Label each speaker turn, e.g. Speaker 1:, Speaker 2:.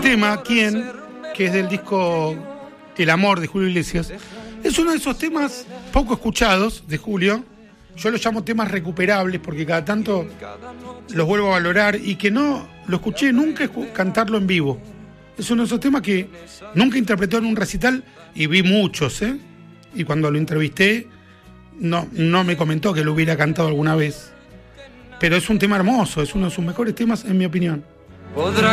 Speaker 1: tema, ¿Quién?, que es del disco El Amor de Julio Iglesias, es uno de esos temas poco escuchados de Julio. Yo los llamo temas recuperables porque cada tanto los vuelvo a valorar y que no lo escuché nunca cantarlo en vivo. Es uno de esos temas que nunca interpretó en un recital y vi muchos, ¿eh? Y cuando lo entrevisté no me comentó que lo hubiera cantado alguna vez. Pero es un tema hermoso, es uno de sus mejores temas en mi opinión.